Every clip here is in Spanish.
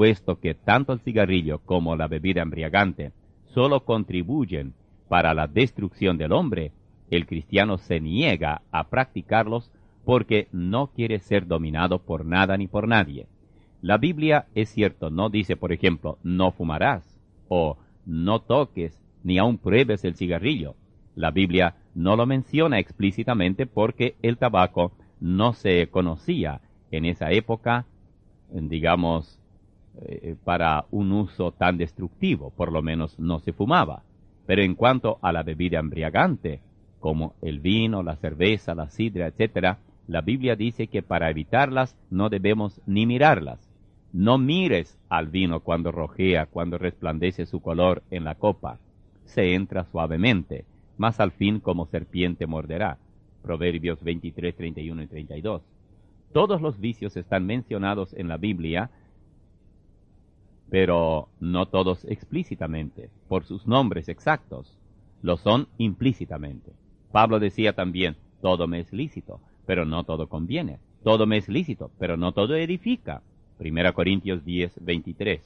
puesto que tanto el cigarrillo como la bebida embriagante solo contribuyen para la destrucción del hombre, el cristiano se niega a practicarlos porque no quiere ser dominado por nada ni por nadie. La Biblia, es cierto, no dice, por ejemplo, no fumarás, o no toques, ni aun pruebes el cigarrillo. La Biblia no lo menciona explícitamente porque el tabaco no se conocía en esa época, digamos, para un uso tan destructivo, por lo menos no se fumaba. Pero en cuanto a la bebida embriagante, como el vino, la cerveza, la sidra, etc., la Biblia dice que para evitarlas no debemos ni mirarlas. No mires al vino cuando rojea, cuando resplandece su color en la copa. Se entra suavemente, mas al fin como serpiente morderá. Proverbios 23, 31 y 32. Todos los vicios están mencionados en la Biblia, pero no todos explícitamente, por sus nombres exactos. Lo son implícitamente. Pablo decía también, todo me es lícito, pero no todo conviene. Todo me es lícito, pero no todo edifica. 1 Corintios 10, 23.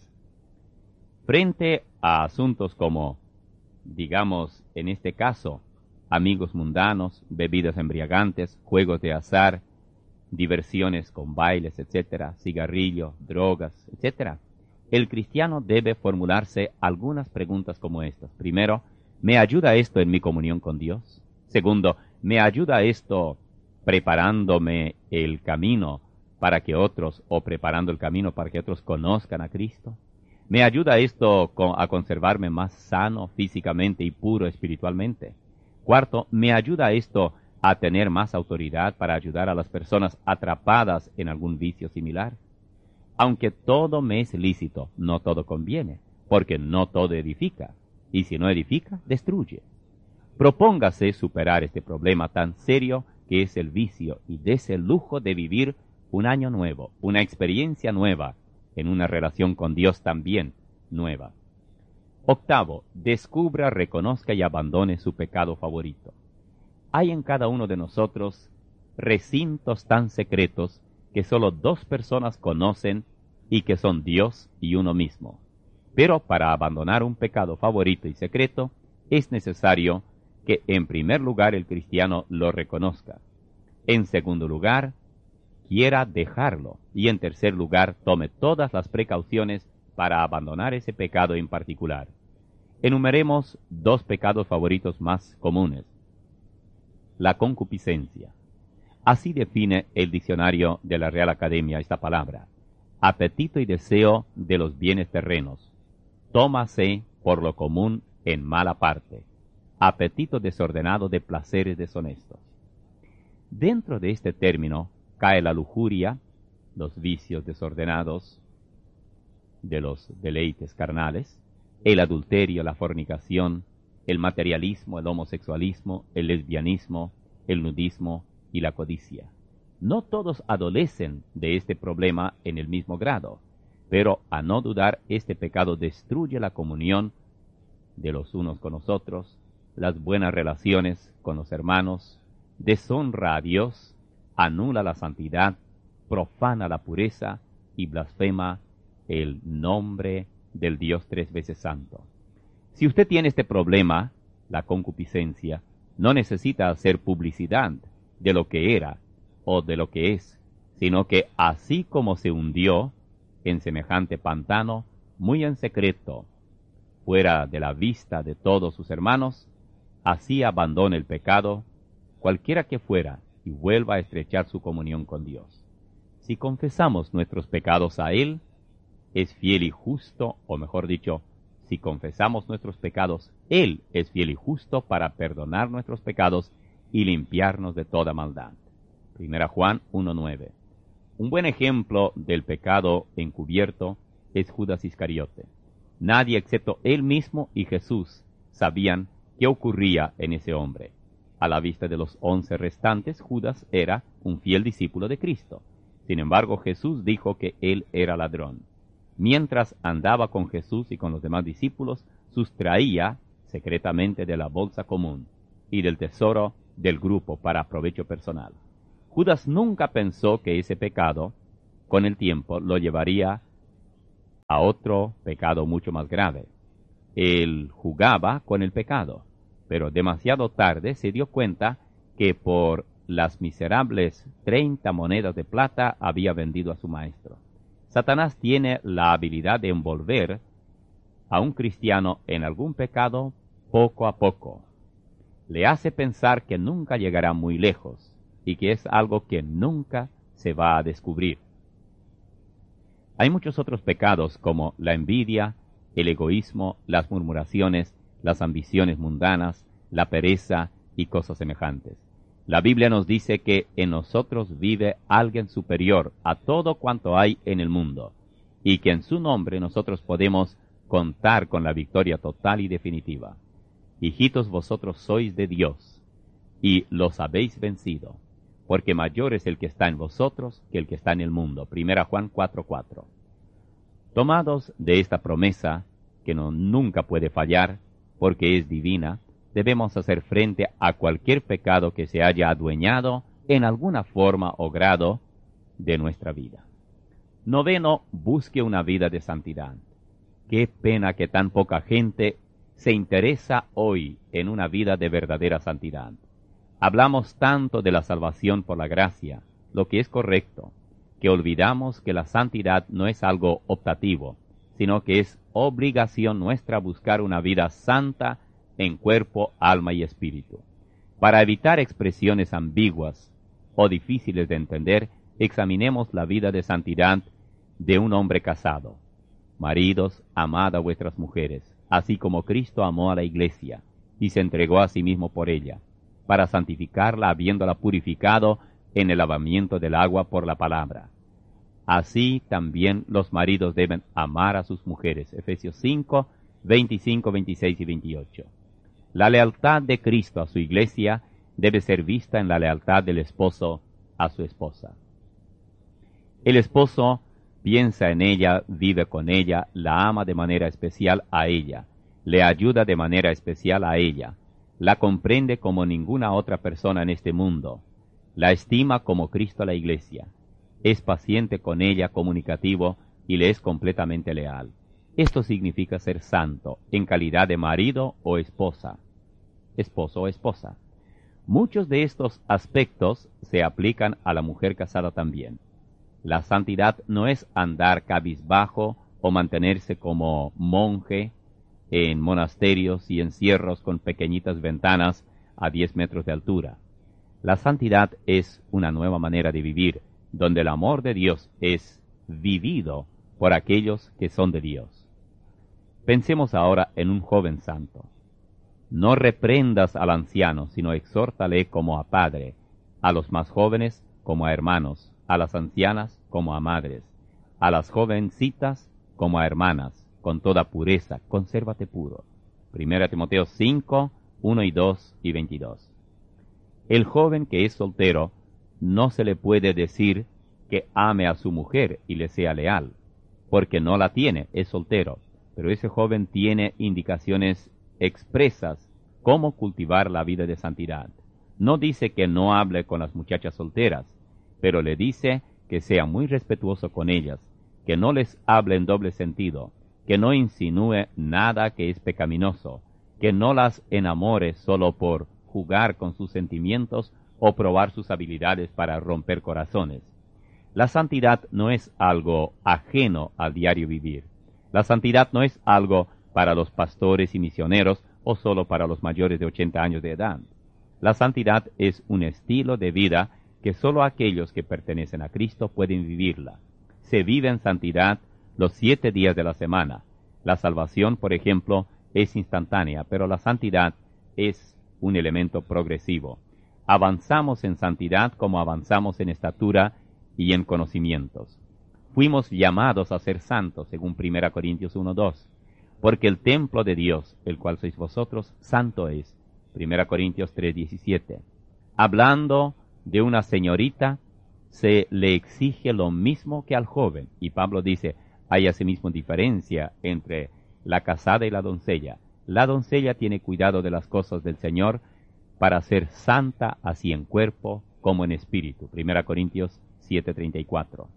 Frente a asuntos como, digamos, en este caso, amigos mundanos, bebidas embriagantes, juegos de azar, diversiones con bailes, etcétera, cigarrillo, drogas, etcétera, el cristiano debe formularse algunas preguntas como estas. Primero, ¿me ayuda esto en mi comunión con Dios? Segundo, ¿me ayuda esto preparándome el camino para que otros, o preparando el camino para que otros conozcan a Cristo? ¿Me ayuda esto a conservarme más sano físicamente y puro espiritualmente? Cuarto, ¿me ayuda esto a tener más autoridad para ayudar a las personas atrapadas en algún vicio similar? Aunque todo me es lícito, no todo conviene, porque no todo edifica, y si no edifica, destruye. Propóngase superar este problema tan serio que es el vicio y dese el lujo de vivir un año nuevo, una experiencia nueva, en una relación con Dios también nueva. Octavo, descubra, reconozca y abandone su pecado favorito. Hay en cada uno de nosotros recintos tan secretos que solo dos personas conocen y que son Dios y uno mismo. Pero para abandonar un pecado favorito y secreto, es necesario que en primer lugar el cristiano lo reconozca. En segundo lugar, quiera dejarlo. Y en tercer lugar, tome todas las precauciones para abandonar ese pecado en particular. Enumeremos dos pecados favoritos más comunes. La concupiscencia. Así define el diccionario de la Real Academia esta palabra: apetito y deseo de los bienes terrenos. Tómase por lo común en mala parte. Apetito desordenado de placeres deshonestos. Dentro de este término cae la lujuria, los vicios desordenados de los deleites carnales, el adulterio, la fornicación, el materialismo, el homosexualismo, el lesbianismo, el nudismo y la codicia. No todos adolecen de este problema en el mismo grado, pero a no dudar este pecado destruye la comunión de los unos con los otros, las buenas relaciones con los hermanos, deshonra a Dios, anula la santidad, profana la pureza y blasfema el nombre del Dios tres veces santo. Si usted tiene este problema, la concupiscencia, no necesita hacer publicidad de lo que era o de lo que es, sino que así como se hundió en semejante pantano, muy en secreto, fuera de la vista de todos sus hermanos, así abandone el pecado, cualquiera que fuera, y vuelva a estrechar su comunión con Dios. Si confesamos nuestros pecados a Él, es fiel y justo, o mejor dicho, si confesamos nuestros pecados, Él es fiel y justo para perdonar nuestros pecados y limpiarnos de toda maldad. 1 Juan 1:9. Un buen ejemplo del pecado encubierto es Judas Iscariote. Nadie excepto él mismo y Jesús sabían qué ocurría en ese hombre. A la vista de los 11 restantes, Judas era un fiel discípulo de Cristo. Sin embargo, Jesús dijo que él era ladrón. Mientras andaba con Jesús y con los demás discípulos, sustraía secretamente de la bolsa común y del tesoro del grupo para provecho personal. Judas nunca pensó que ese pecado, con el tiempo, lo llevaría a otro pecado mucho más grave. Él jugaba con el pecado, pero demasiado tarde se dio cuenta que por las miserables 30 monedas de plata había vendido a su maestro. Satanás tiene la habilidad de envolver a un cristiano en algún pecado poco a poco. Le hace pensar que nunca llegará muy lejos y que es algo que nunca se va a descubrir. Hay muchos otros pecados como la envidia, el egoísmo, las murmuraciones, las ambiciones mundanas, la pereza y cosas semejantes. La Biblia nos dice que en nosotros vive alguien superior a todo cuanto hay en el mundo, y que en su nombre nosotros podemos contar con la victoria total y definitiva. Hijitos, vosotros sois de Dios, y los habéis vencido, porque mayor es el que está en vosotros que el que está en el mundo. 1 Juan 4:4. Tomados de esta promesa, que nunca puede fallar, porque es divina, debemos hacer frente a cualquier pecado que se haya adueñado en alguna forma o grado de nuestra vida. Noveno, busque una vida de santidad. Qué pena que tan poca gente se interesa hoy en una vida de verdadera santidad. Hablamos tanto de la salvación por la gracia, lo que es correcto, que olvidamos que la santidad no es algo optativo, sino que es obligación nuestra buscar una vida santa en cuerpo, alma y espíritu. Para evitar expresiones ambiguas o difíciles de entender, examinemos la vida de santidad de un hombre casado. Maridos, amad a vuestras mujeres, así como Cristo amó a la iglesia, y se entregó a sí mismo por ella, para santificarla, habiéndola purificado en el lavamiento del agua por la palabra. Así también los maridos deben amar a sus mujeres. Efesios 5, 25, 26 y 28. La lealtad de Cristo a su iglesia debe ser vista en la lealtad del esposo a su esposa. El esposo piensa en ella, vive con ella, la ama de manera especial a ella, le ayuda de manera especial a ella, la comprende como ninguna otra persona en este mundo, la estima como Cristo a la iglesia, es paciente con ella, comunicativo y le es completamente leal. Esto significa ser santo en calidad de marido o esposa, esposo o esposa. Muchos de estos aspectos se aplican a la mujer casada también. La santidad no es andar cabizbajo o mantenerse como monje en monasterios y encierros con pequeñitas ventanas a 10 metros de altura. La santidad es una nueva manera de vivir, donde el amor de Dios es vivido por aquellos que son de Dios. Pensemos ahora en un joven santo. No reprendas al anciano, sino exhórtale como a padre, a los más jóvenes como a hermanos, a las ancianas como a madres, a las jovencitas como a hermanas, con toda pureza, consérvate puro. 1 Timoteo 5, 1 y 2 y 22. El joven que es soltero no se le puede decir que ame a su mujer y le sea leal, porque no la tiene, es soltero, pero ese joven tiene indicaciones expresas cómo cultivar la vida de santidad. No dice que no hable con las muchachas solteras, pero le dice que sea muy respetuoso con ellas, que no les hable en doble sentido, que no insinúe nada que es pecaminoso, que no las enamore solo por jugar con sus sentimientos o probar sus habilidades para romper corazones. La santidad no es algo ajeno al diario vivir. La santidad no es algo para los pastores y misioneros o solo para los mayores de 80 años de edad. La santidad es un estilo de vida que solo aquellos que pertenecen a Cristo pueden vivirla. Se vive en santidad los 7 días de la semana. La salvación, por ejemplo, es instantánea, pero la santidad es un elemento progresivo. Avanzamos en santidad como avanzamos en estatura y en conocimientos. Fuimos llamados a ser santos, según 1 Corintios 1:2, porque el templo de Dios, el cual sois vosotros, santo es. 1 Corintios 3:17. Hablando de una señorita, se le exige lo mismo que al joven. Y Pablo dice, hay asimismo diferencia entre la casada y la doncella. La doncella tiene cuidado de las cosas del Señor para ser santa así en cuerpo como en espíritu. 1 Corintios 7:34.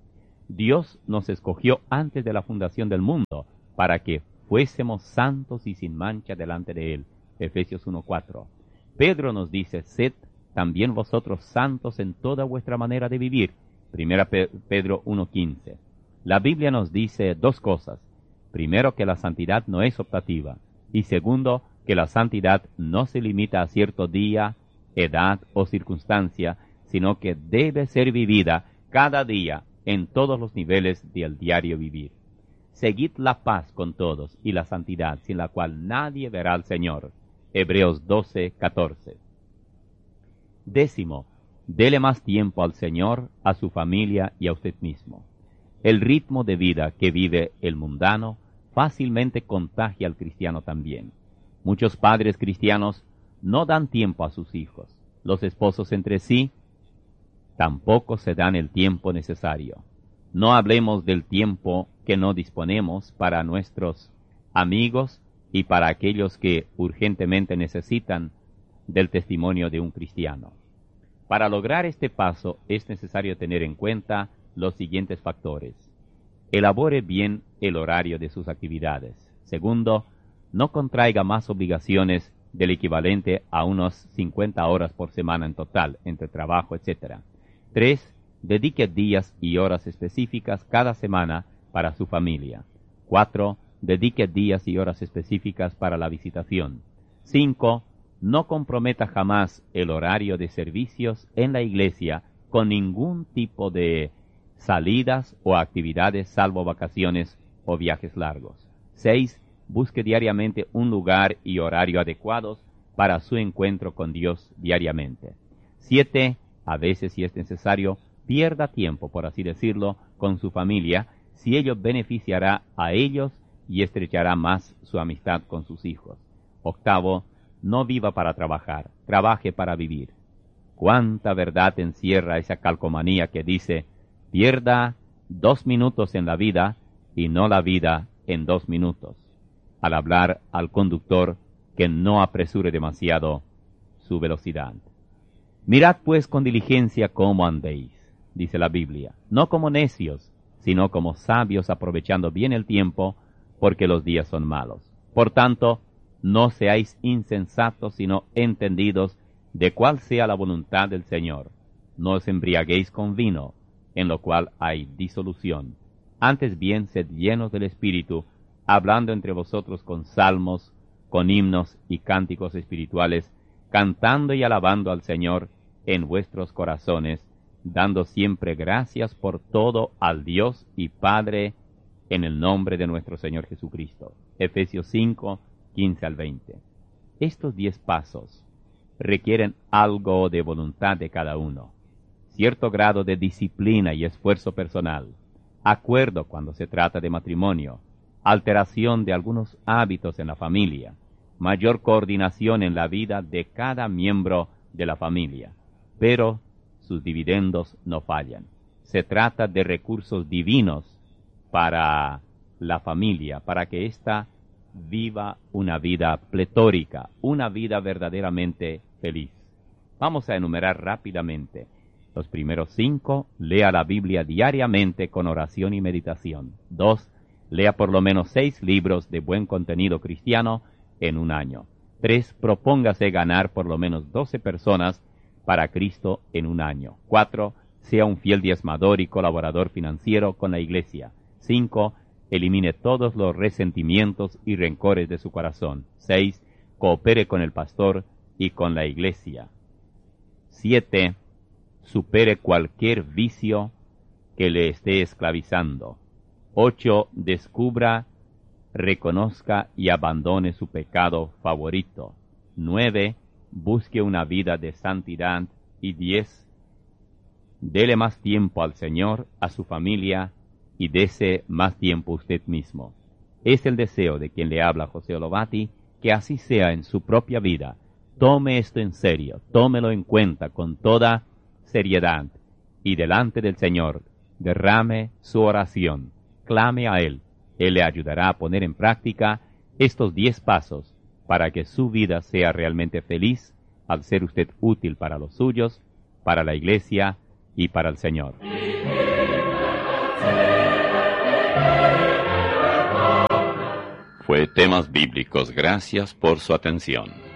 Dios nos escogió antes de la fundación del mundo para que fuésemos santos y sin mancha delante de Él. Efesios 1:4. Pedro nos dice, sed también vosotros santos en toda vuestra manera de vivir. Primera Pedro 1:15. La Biblia nos dice dos cosas. Primero, que la santidad no es optativa. Y segundo, que la santidad no se limita a cierto día, edad o circunstancia, sino que debe ser vivida cada día en todos los niveles del diario vivir. Seguid la paz con todos y la santidad, sin la cual nadie verá al Señor. Hebreos 12:14. Décimo, dele más tiempo al Señor, a su familia y a usted mismo. El ritmo de vida que vive el mundano fácilmente contagia al cristiano también. Muchos padres cristianos no dan tiempo a sus hijos. Los esposos entre sí tampoco se dan el tiempo necesario. No hablemos del tiempo que no disponemos para nuestros amigos y para aquellos que urgentemente necesitan del testimonio de un cristiano. Para lograr este paso es necesario tener en cuenta los siguientes factores. Elabore bien el horario de sus actividades. Segundo, no contraiga más obligaciones del equivalente a unos 50 horas por semana en total, entre trabajo, etc. 3. Dedique días y horas específicas cada semana para su familia. 4. Dedique días y horas específicas para la visitación. 5. No comprometa jamás el horario de servicios en la iglesia con ningún tipo de salidas o actividades salvo vacaciones o viajes largos. 6. Busque diariamente un lugar y horario adecuados para su encuentro con Dios diariamente. 7. A veces, si es necesario, pierda tiempo, por así decirlo, con su familia, si ello beneficiará a ellos y estrechará más su amistad con sus hijos. 8. No viva para trabajar, trabaje para vivir. ¿Cuánta verdad encierra esa calcomanía que dice, pierda 2 minutos en la vida y no la vida en 2 minutos? Al hablar al conductor que no apresure demasiado su velocidad. Mirad pues con diligencia cómo andéis, dice la Biblia, no como necios, sino como sabios, aprovechando bien el tiempo, porque los días son malos. Por tanto, no seáis insensatos, sino entendidos de cuál sea la voluntad del Señor. No os embriaguéis con vino, en lo cual hay disolución. Antes bien, sed llenos del Espíritu, hablando entre vosotros con salmos, con himnos y cánticos espirituales, cantando y alabando al Señor en vuestros corazones, dando siempre gracias por todo al Dios y Padre, en el nombre de nuestro Señor Jesucristo. Efesios 5:15-20. Estos 10 pasos requieren algo de voluntad de cada uno, cierto grado de disciplina y esfuerzo personal, acuerdo cuando se trata de matrimonio, alteración de algunos hábitos en la familia, mayor coordinación en la vida de cada miembro de la familia, pero sus dividendos no fallan. Se trata de recursos divinos para la familia, para que ésta viva una vida pletórica, una vida verdaderamente feliz. Vamos a enumerar rápidamente. Los primeros 5, lea la Biblia diariamente con oración y meditación. 2, lea por lo menos 6 libros de buen contenido cristiano en un año. 3, propóngase ganar por lo menos 12 personas para Cristo en un año. 4, sea un fiel diezmador y colaborador financiero con la iglesia. 5, elimine todos los resentimientos y rencores de su corazón. 6, coopere con el pastor y con la iglesia. 7, supere cualquier vicio que le esté esclavizando. 8, descubra, reconozca y abandone su pecado favorito. 9, busque una vida de santidad. Y 10, dele más tiempo al Señor, a su familia, y dese más tiempo usted mismo. Es el deseo de quien le habla, José Olobati, que así sea en su propia vida. Tome esto en serio, tómelo en cuenta con toda seriedad, y delante del Señor derrame su oración, clame a Él. Él le ayudará a poner en práctica estos 10 pasos para que su vida sea realmente feliz al ser usted útil para los suyos, para la iglesia y para el Señor. fue Temas Bíblicos. Gracias por su atención.